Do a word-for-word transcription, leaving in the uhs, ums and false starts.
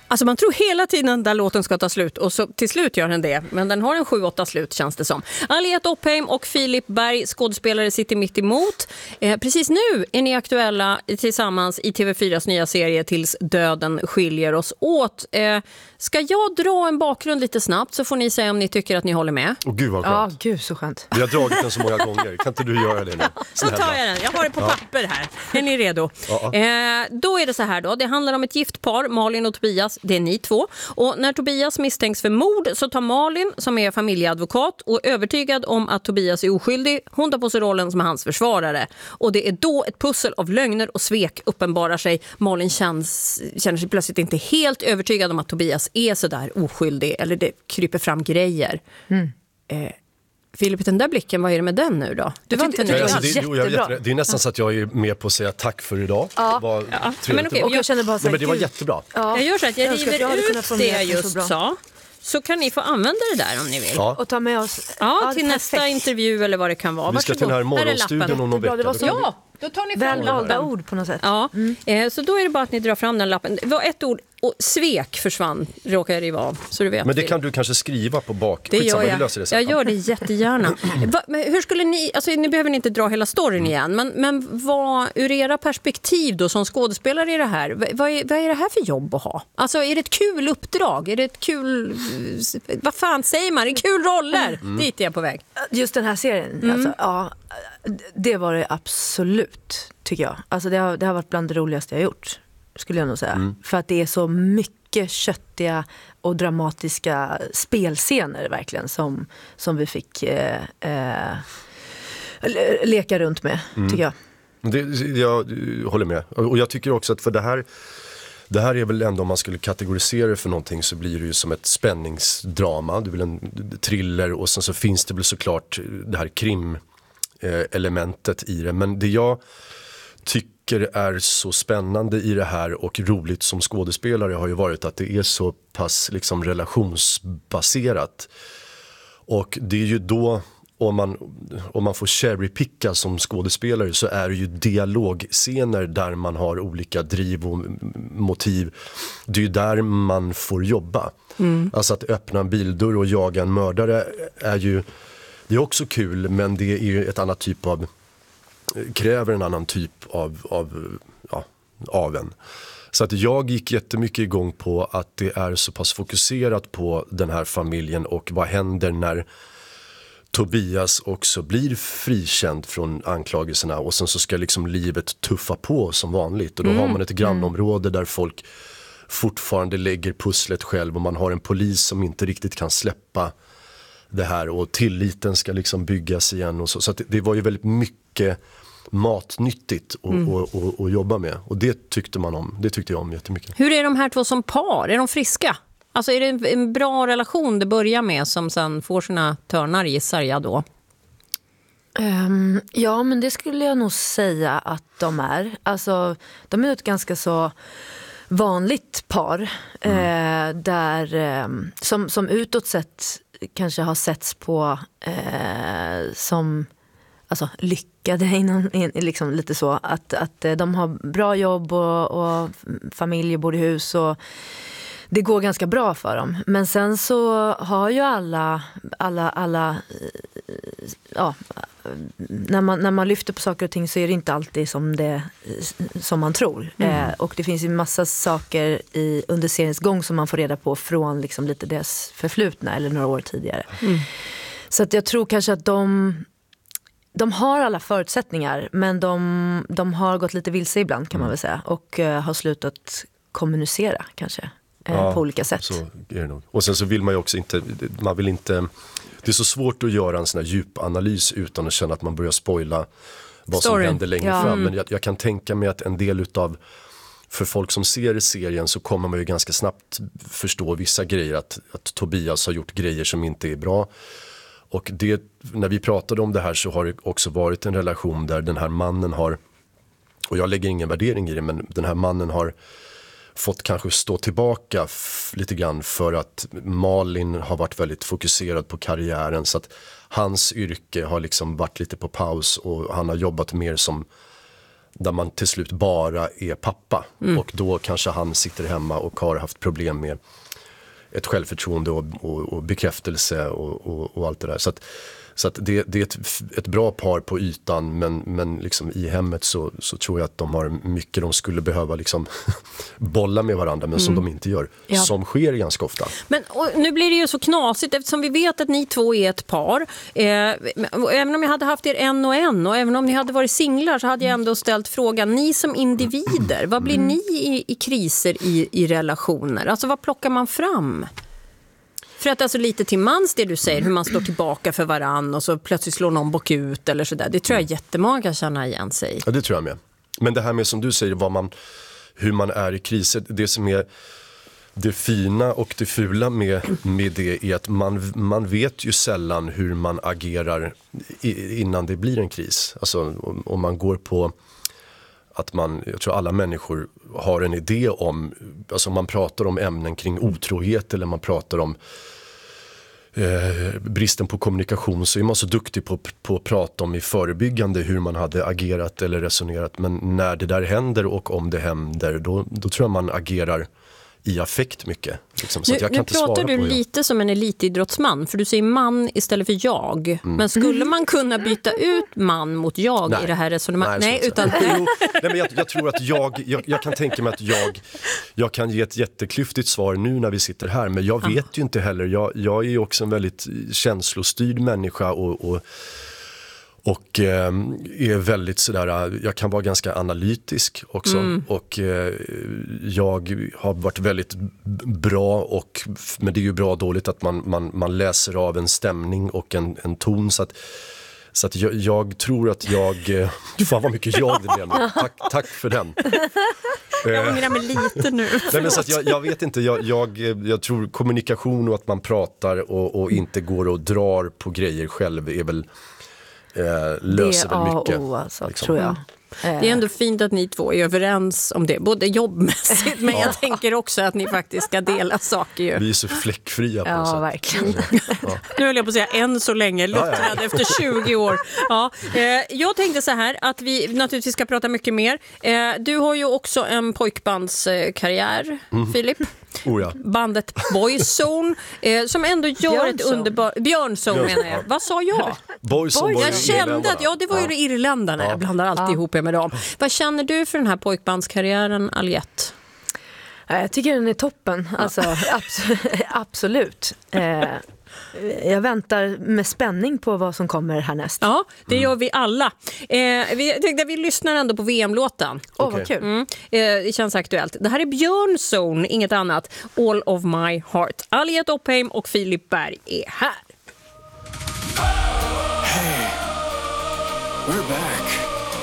Alltså man tror hela tiden att den där låten ska ta slut och så till slut gör den det. Men den har en sju åtta slut känns det som. Aliette Oppheim och Filip Berg, skådespelare, sitter mitt emot. Eh, precis nu är ni aktuella tillsammans i T V fyras nya serie Tills döden skiljer oss åt. Eh, ska jag dra en bakgrund lite snabbt så får ni säga om ni tycker att ni håller med. Åh gud vad Ja, skönt. gud så skönt. Vi har dragit den så många gånger. Kan inte du göra det nu? Så tar jag den. Jag har det på papper här. Är ni redo? Ja. Eh, då är det så här då. Det handlar om ett gift par, Malin och Tobias. Det är ni två. Och när Tobias misstänks för mord så tar Malin, som är familjeadvokat och övertygad om att Tobias är oskyldig, hon tar på sig rollen som hans försvarare. Och det är då ett pussel av lögner och svek uppenbarar sig. Malin känns, känner sig plötsligt inte helt övertygad om att Tobias är så där oskyldig. Eller det kryper fram grejer. Mm. Eh, Filip, den där blicken, vad är det med den nu då? Du var inte Nej, alltså, det, jättebra. jo, jag vet, det är nästan så att jag är med på att säga tack för idag. Ja. Det var Ja. trevligt. Men okej, Och jag känner bara så Nej, här, men det var gud. jättebra. Ja. Jag gör så att jag, Jag önskar att jag river hade kunnat ut få det med jag det så just bra. sa. Så kan ni få använda det där om ni vill. Ja. Och ta med oss. Ja, det till är nästa perfekt. intervju eller vad det kan vara. Vi ska till den här Varsågod. Här är morgonstudion lappen. om någon Jättebra, det vecka. var så- Ja, då tar ni fram Välvalda lappen. ord på något sätt. Ja, eh, så då är det bara att ni drar fram den lappen. Det var ett ord, och svek försvann, råkar jag riva av. Så du vet. Men det kan du kanske skriva på bak. Det Skitsamma, gör vi jag. löser det sen. Jag gör det jättegärna. Va, men hur skulle ni, alltså ni behöver inte dra hela storyn igen, men, men vad, ur era perspektiv då som skådespelare i det här, vad, vad, är, vad är det här för jobb att ha? Alltså är det ett kul uppdrag? Är det ett kul, vad fan säger man? Är det kul roller? Mm. Dit är jag på väg. Just den här serien, Mm. alltså, ja, det var det absolut, tycker jag. Alltså det har, det har varit bland det roligaste jag gjort, skulle jag nog säga. Mm. För att det är så mycket köttiga och dramatiska spelscener verkligen som, som vi fick eh, eh, le- leka runt med, Mm. tycker jag. Det, jag håller med. Och jag tycker också att för det här, det här är väl ändå, om man skulle kategorisera det för någonting, så blir det ju som ett spänningsdrama. Det är väl en thriller, och sen så finns det väl såklart det här krim-elementet i det. Men det jag tycker är så spännande i det här och roligt som skådespelare har ju varit att det är så pass liksom relationsbaserat. Och det är ju då, om man, om man får cherrypicka som skådespelare, så är det ju dialogscener där man har olika driv och motiv. Det är ju där man får jobba. Mm. Alltså att öppna en bildörr och jaga en mördare är ju, det är också kul, men det är ju ett annat typ av, kräver en annan typ av, av, ja, av en. Så att jag gick jättemycket igång på att det är så pass fokuserat på den här familjen och vad händer när Tobias också blir frikänd från anklagelserna, och sen så ska liksom livet tuffa på som vanligt, och då mm. har man ett grannområde där folk fortfarande lägger pusslet själv, och man har en polis som inte riktigt kan släppa det här, och tilliten ska liksom byggas igen och så, så att det, det var ju väldigt mycket matnyttigt att mm. och, och, och jobba med, och det tyckte man om, det tyckte jag om jättemycket. Hur är de här två som par? Är de friska? Alltså är det en, en bra relation det börjar med som sen får sina törnar, gissar jag då? Um, ja, men det skulle jag nog säga att de är. Alltså, de är ett ganska så vanligt par mm. eh, där eh, som, som utåt sett kanske har setts på eh, som alltså, lyckade inom, in, liksom lite så att, att de har bra jobb och, och familj, bor i hus, och det går ganska bra för dem. Men sen så har ju alla, alla, alla ja, när man, när man lyfter på saker och ting så är det inte alltid som, det, som man tror. Mm. Eh, och det finns ju massa saker i, under seriens gång som man får reda på från liksom lite deras förflutna eller några år tidigare. Mm. Så att jag tror kanske att de, de har alla förutsättningar, men de, de har gått lite vilse ibland, kan mm. man väl säga. Och eh, har slutat kommunicera kanske. Ja, på olika sätt. Så är det nog. Och sen så vill man ju också inte, man vill inte, det är så svårt att göra en sån här djupanalys utan att känna att man börjar spoila vad Story. som händer längre ja. fram. Men jag, jag kan tänka mig att en del utav, för folk som ser serien så kommer man ju ganska snabbt förstå vissa grejer, att, att Tobias har gjort grejer som inte är bra. Och det, när vi pratade om det här så har det också varit en relation där den här mannen har, och jag lägger ingen värdering i det, men den här mannen har fått kanske stå tillbaka f- lite grann för att Malin har varit väldigt fokuserad på karriären, så att hans yrke har liksom varit lite på paus, och han har jobbat mer som där man till slut bara är pappa. Mm. Och då kanske han sitter hemma och har haft problem med ett självförtroende och, och, och bekräftelse och, och, och allt det där. Så att, så att det, det är ett, ett bra par på ytan, men, men liksom i hemmet så, så tror jag att de har mycket de skulle behöva liksom bolla med varandra, men mm. som de inte gör. Ja. Som sker ganska ofta. Men och, nu blir det ju så knasigt eftersom vi vet att ni två är ett par. Eh, även om jag hade haft er en och en och även om ni hade varit singlar så hade jag ändå ställt frågan, ni som individer, vad blir mm. ni i, i kriser i, i relationer? Alltså vad plockar man fram? För att alltså lite till mans det du säger, hur man står tillbaka för varann och så plötsligt slår någon bock ut eller sådär. Det tror jag jättemånga kan känna igen sig. Ja, det tror jag med. Men det här med som du säger, vad man, hur man är i kriser, det som är det fina och det fula med, med det är att man, man vet ju sällan hur man agerar innan det blir en kris. Alltså om, om man går på att man, jag tror alla människor har en idé om, alltså man pratar om ämnen kring otrohet eller man pratar om eh, bristen på kommunikation, så är man så duktig på, på att prata om i förebyggande hur man hade agerat eller resonerat, men när det där händer och om det händer, då, då tror jag man agerar i affekt mycket. Liksom. Så nu att jag kan nu inte pratar svara du på lite som en elitidrottsman, för du säger man istället för jag. Mm. Men skulle man kunna byta ut man mot jag nej. i det här resonemanget? Nej, nej utan... jo, nej men jag, jag tror att jag, jag, jag kan tänka mig att jag, jag kan ge ett jätteklyftigt svar nu när vi sitter här, men jag vet ah. ju inte heller. Jag, jag är ju också en väldigt känslostyrd människa och, och Och eh, är väldigt sådär, jag kan vara ganska analytisk också. Mm. Och eh, jag har varit väldigt bra, och, men det är ju bra och dåligt att man, man, man läser av en stämning och en, en ton. Så att, så att jag, jag tror att jag, eh, fan vad mycket jag det blev. Tack, tack för den. Jag ångrar mig lite nu. Nej, men så att jag, jag vet inte, jag, jag, jag tror kommunikation och att man pratar och, och inte går och drar på grejer själv är väl Eh, löser väl mycket. O, alltså, liksom. Tror jag. Det är ändå fint att ni två är överens om det, både jobbmässigt, men ja. jag tänker också att ni faktiskt ska dela saker. Ju. Vi är så fläckfria på ja, något sätt. Verkligen. Ja. Nu höll jag på att säga än så länge, luttrad ja, ja. efter tjugo år. Ja. Eh, jag tänkte så här att vi naturligtvis ska prata mycket mer. Eh, du har ju också en pojkbandskarriär, mm. Filip. Oh ja. Bandet Boyzone eh, som ändå gör ett underbart Björnzone menar jag. Vad sa jag? Boyzone Boy... Jag kände att ja, det var ju ja. irländarna. Ja. Jag blandar alltid ja. ihop med dem. Vad känner du för den här pojkbandskarriären, Aljette? Jag tycker den är toppen. Alltså, absolut. absolut. Eh, jag väntar med spänning på vad som kommer härnäst. Ja, det gör vi alla. Eh, vi tänkte vi lyssnar ändå på V M-låten. Åh, okay. Vad kul. Mm. Eh, det känns aktuellt. Det här är Björnzone, inget annat. All of my heart. Aljette Oppheim och Filip Berg är här. Hey, we're back.